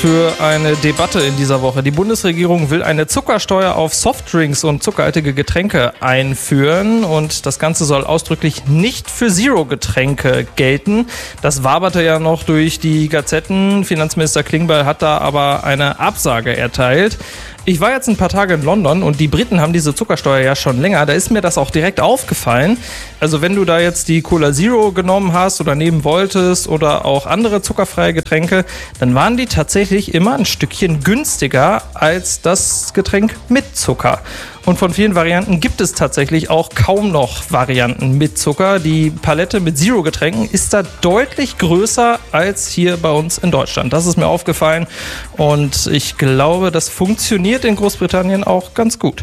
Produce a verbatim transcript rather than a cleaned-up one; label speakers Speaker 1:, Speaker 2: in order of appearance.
Speaker 1: Für eine Debatte in dieser Woche. Die Bundesregierung will eine Zuckersteuer auf Softdrinks und zuckerhaltige Getränke einführen und das Ganze soll ausdrücklich nicht für Zero-Getränke gelten. Das waberte ja noch durch die Gazetten. Finanzminister Klingbeil hat da aber eine Absage erteilt. Ich war jetzt ein paar Tage in London und die Briten haben diese Zuckersteuer ja schon länger. Da ist mir das auch direkt aufgefallen. Also wenn du da jetzt die Cola Zero genommen hast oder nehmen wolltest oder auch andere zuckerfreie Getränke, dann waren die tatsächlich immer ein Stückchen günstiger als das Getränk mit Zucker. Und von vielen Varianten gibt es tatsächlich auch kaum noch Varianten mit Zucker. Die Palette mit Zero-Getränken ist da deutlich größer als hier bei uns in Deutschland. Das ist mir aufgefallen und ich glaube, das funktioniert in Großbritannien auch ganz gut.